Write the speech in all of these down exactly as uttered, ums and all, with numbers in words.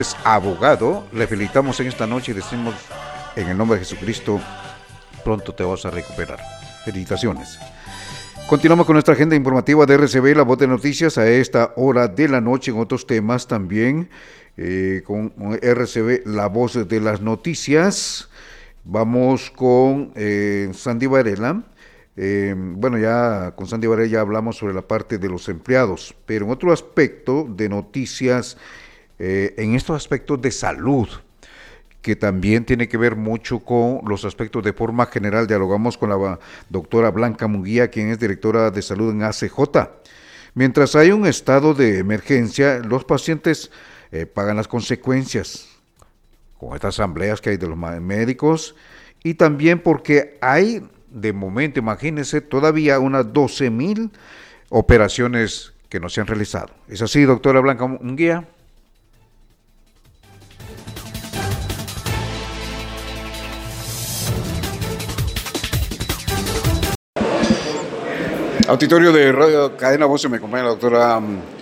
Es abogado, le felicitamos en esta noche y decimos en el nombre de Jesucristo, pronto te vas a recuperar. Felicitaciones. Continuamos con nuestra agenda informativa de R C B, la voz de noticias, a esta hora de la noche, en otros temas también, eh, con R C B, la voz de las noticias. Vamos con eh, Sandy Varela. Eh, bueno, ya con Sandy Varela ya hablamos sobre la parte de los empleados, pero en otro aspecto de noticias, eh, en estos aspectos de salud, que también tiene que ver mucho con los aspectos de forma general. Dialogamos con la doctora Blanca Munguía, quien es directora de salud en A C J. Mientras hay un estado de emergencia, los pacientes eh, pagan las consecuencias con estas asambleas que hay de los médicos, y también porque hay, de momento, imagínense, todavía unas doce mil operaciones que no se han realizado. ¿Es así, doctora Blanca Munguía? Auditorio de Radio Cadena Voz, me acompaña la doctora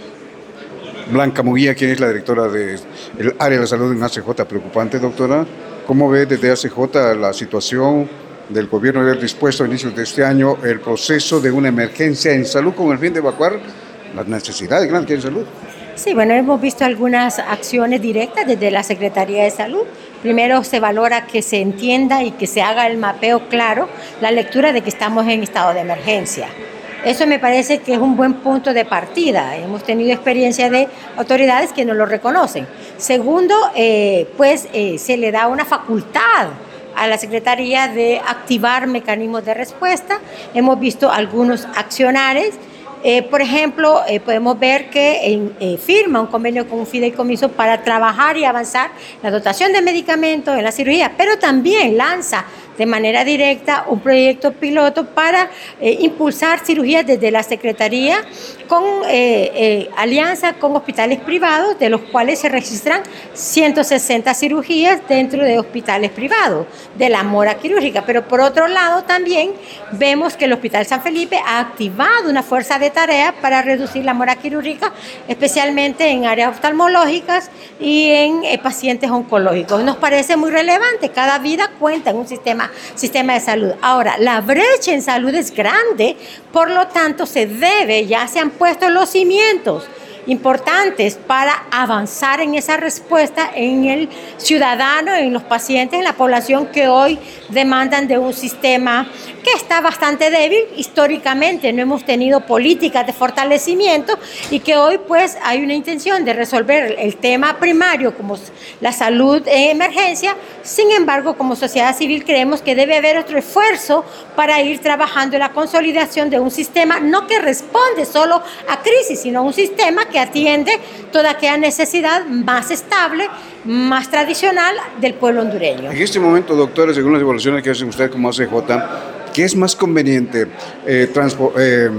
Blanca Munguía, quien es la directora del área de la salud en A C J. Preocupante, doctora. ¿Cómo ve desde A C J la situación del gobierno de haber dispuesto a inicios de este año el proceso de una emergencia en salud con el fin de evacuar las necesidades grandes que hay en salud? Sí, bueno, hemos visto algunas acciones directas desde la Secretaría de Salud. Primero se valora que se entienda y que se haga el mapeo claro, la lectura de que estamos en estado de emergencia. Eso me parece que es un buen punto de partida. Hemos tenido experiencia de autoridades que no lo reconocen. Segundo, eh, pues eh, se le da una facultad a la Secretaría de activar mecanismos de respuesta. Hemos visto algunos accionares. Eh, por ejemplo, eh, podemos ver que en, eh, firma un convenio con un fideicomiso para trabajar y avanzar la dotación de medicamentos en la cirugía, pero también lanza de manera directa un proyecto piloto para eh, impulsar cirugías desde la Secretaría con eh, eh, alianza con hospitales privados, de los cuales se registran ciento sesenta cirugías dentro de hospitales privados de la mora quirúrgica. Pero por otro lado también vemos que el Hospital San Felipe ha activado una fuerza de tarea para reducir la mora quirúrgica, especialmente en áreas oftalmológicas y en eh, pacientes oncológicos. Nos parece muy relevante, cada vida cuenta en un sistema sistema de salud. Ahora, la brecha en salud es grande, por lo tanto se debe, ya se han puesto los cimientos importantes para avanzar en esa respuesta en el ciudadano, en los pacientes, en la población que hoy demandan de un sistema que está bastante débil. Históricamente no hemos tenido políticas de fortalecimiento y que hoy pues hay una intención de resolver el tema primario como la salud en emergencia. Sin embargo, como sociedad civil creemos que debe haber otro esfuerzo para ir trabajando en la consolidación de un sistema no que responde solo a crisis, sino un sistema que atiende toda aquella necesidad más estable, más tradicional del pueblo hondureño. En este momento, doctores, según las evaluaciones que hacen ustedes como A C J, ¿qué es más conveniente? Eh, transpo, eh,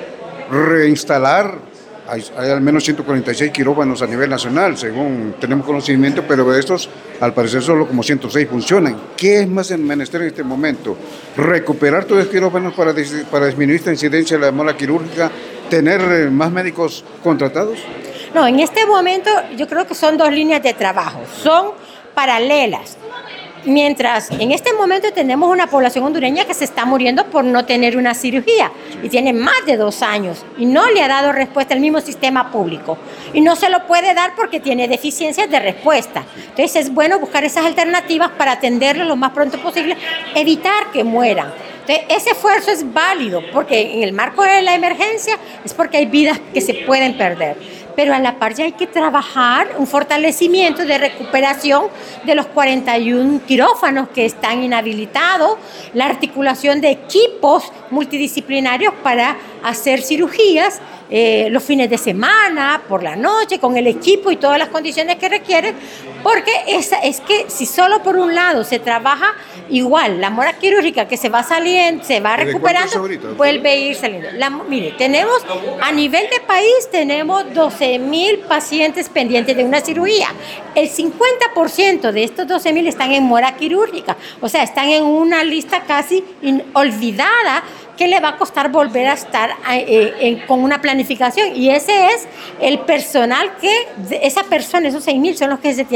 reinstalar, hay, hay al menos ciento cuarenta y seis quirófanos a nivel nacional, según tenemos conocimiento, pero de estos, al parecer, solo como ciento seis funcionan. ¿Qué es más menester en este momento? ¿Recuperar todos los quirófanos para, dis, para disminuir esta incidencia de la mora quirúrgica? ¿Tener más médicos contratados? No, en este momento yo creo que son dos líneas de trabajo, son paralelas. Mientras en este momento tenemos una población hondureña que se está muriendo por no tener una cirugía y tiene más de dos años y no le ha dado respuesta al mismo sistema público y no se lo puede dar porque tiene deficiencias de respuesta. Entonces es bueno buscar esas alternativas para atenderlo lo más pronto posible, evitar que mueran. Entonces, ese esfuerzo es válido porque en el marco de la emergencia es porque hay vidas que se pueden perder. Pero a la par ya hay que trabajar un fortalecimiento de recuperación de los cuarenta y uno quirófanos que están inhabilitados, la articulación de equipos multidisciplinarios para hacer cirugías eh, los fines de semana, por la noche, con el equipo y todas las condiciones que requiere, porque es, es que si solo por un lado se trabaja igual, la mora quirúrgica que se va saliendo, se va recuperando, ahorita, vuelve a ir saliendo. La, mire, tenemos, a nivel de país, tenemos doce mil pacientes pendientes de una cirugía. El cincuenta por ciento de estos doce mil están en mora quirúrgica, o sea, están en una lista casi olvidada ¿qué le va a costar volver a estar eh, en, con una planificación? Y ese es el personal que, esa persona, esos seis mil son los que se tienen